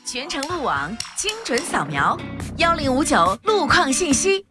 全程路网，精准扫描，1059路况信息。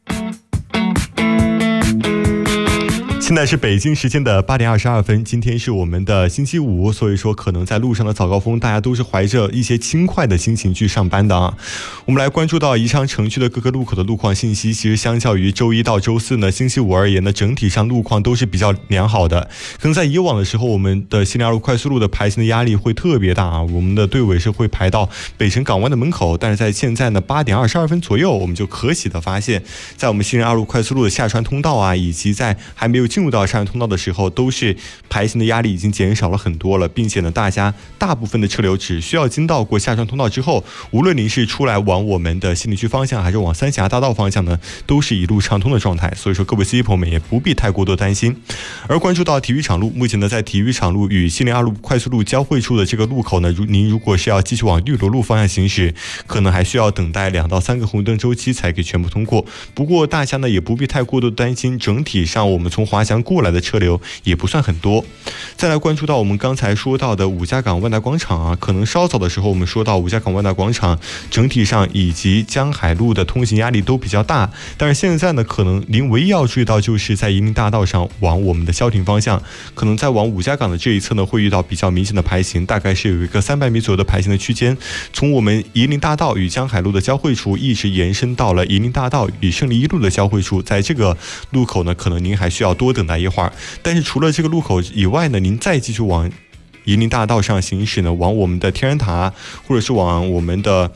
现在是北京时间的8点22分，今天是我们的星期五，所以说可能在路上的早高峰，大家都是怀着一些轻快的心情去上班的啊。我们来关注到宜昌城区的各个路口的路况信息，其实相较于周一到周四呢，星期五而言呢，整体上路况都是比较良好的。可能在以往的时候，我们的西宁2路快速路的排行的压力会特别大啊，我们的队尾是会排到北辰港湾的门口，但是在现在呢8点22分左右，我们就可喜的发现，在我们西宁2路快速路的下穿通道啊，以及在还没有进入到上通道的时候，都是排行的压力已经减少了很多了，并且呢，大部分的车流只需要经到过下穿通道之后，无论您是出来往我们的西宁区方向，还是往三峡大道方向呢，都是一路畅通的状态。所以说，各位司机朋友们也不必太过多担心。而关注到体育场路，目前呢，在体育场路与西宁2路快速路交汇处的这个路口呢，您如果是要继续往绿萝路方向行驶，可能还需要等待2到3个红灯周期才可以全部通过。不过大家呢也不必太过多担心，整体上我们从华翔过来的车流也不算很多。再来关注到我们刚才说到的五家港万达广场啊，可能稍早的时候我们说到五家港万达广场整体上以及江海路的通行压力都比较大，但是现在呢，可能您唯一要注意到就是在宜宁大道上往我们的消停方向，可能在往五家港的这一侧呢，会遇到比较明显的排行，大概是有一个300米左右的排行的区间，从我们宜宁大道与江海路的交汇处一直延伸到了宜宁大道与胜利一路的交汇处，在这个路口呢，可能您还需要多等待一会儿。但是除了这个路口以外呢，您再继续往宜宁大道上行驶呢，往我们的天然塔，或者是往我们的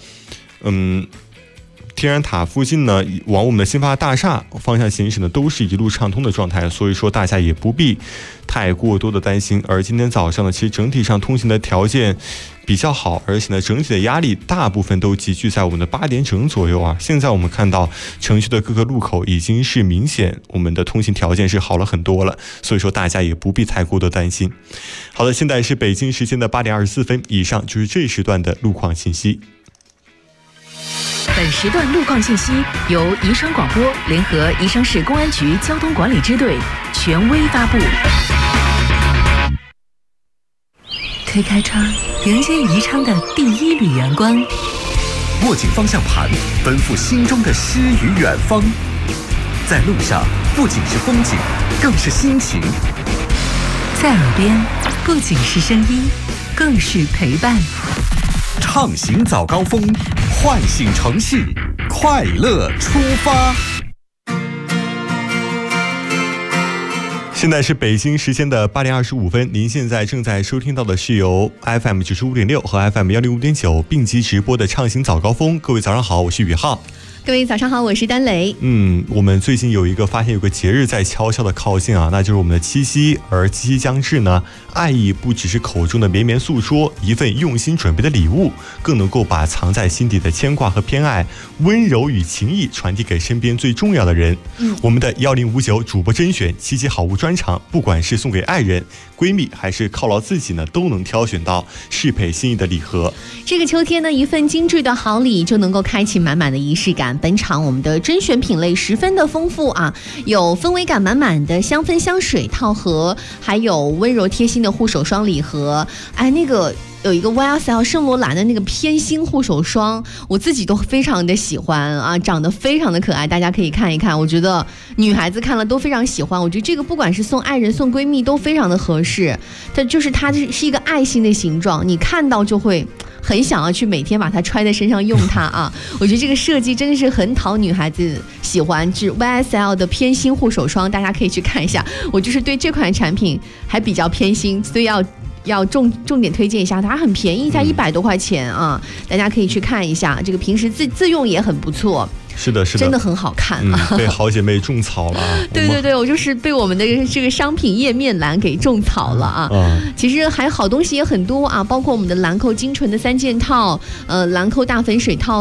天然塔附近呢，往我们的新发大厦方向行驶呢，都是一路畅通的状态，所以说大家也不必太过多的担心。而今天早上呢，其实整体上通行的条件比较好，而且呢，整体的压力大部分都集聚在我们的8点整左右啊。现在我们看到城区的各个路口已经是明显我们的通行条件是好了很多了，所以说大家也不必太过的担心。好的，现在是北京时间的8点24分，以上就是这一时段的路况信息。 本时段路况信息由宜昌广播联合宜昌市公安局交通管理支队权威发布。推开窗，迎接宜昌的第一缕阳光。 握紧方向盘，奔赴心中的诗与远方。在路上，不仅是风景，更是心情。 在耳边，不仅是声音，更是陪伴。 畅行早高峰，唤醒城市，快乐出发。 现在是北京时间的8点25分，您现在正在收听到的是由 FM 95.6和 FM 105.9并机直播的畅行早高峰。各位早上好，我是宇浩。 各位早上好，我是丹雷。 我们最近发现有个节日在悄悄的靠近啊，那就是我们的七夕。而七夕将至呢，爱意不只是口中的绵绵诉说，一份用心准备的礼物，更能够把藏在心底的牵挂和偏爱、温柔与情谊传递给身边最重要的人。我们的1059主播甄选七夕好物专场，不管是送给爱人、闺蜜，还是犒劳自己呢，都能挑选到适配心意的礼盒。 这个秋天呢，一份精致的好礼就能够开启满满的仪式感。本场我们的甄选品类十分的丰富啊，有氛围感满满的香氛香水套盒，还有温柔贴心的护手霜礼盒。那个有一个 YSL 圣罗兰的那个偏心护手霜，我自己都非常的喜欢啊，长得非常的可爱，大家可以看一看，我觉得女孩子看了都非常喜欢。我觉得这个不管是送爱人送闺蜜都非常的合适，它是一个爱心的形状，你看到就会很想要去每天把它揣在身上用它啊。我觉得这个设计真的是很讨女孩子喜欢，是 YSL 的偏心护手霜，大家可以去看一下。我就是对这款产品还比较偏心，所以要重点推荐一下，它很便宜，才100多块钱啊，大家可以去看一下。这个平时自用也很不错。 是的， 真的很好看啊！ 被好姐妹种草了。 对，我就是被我们的这个商品页面栏给种草了啊！其实还好东西也很多啊，包括我们的兰蔻精纯的3件套，兰蔻大粉水套。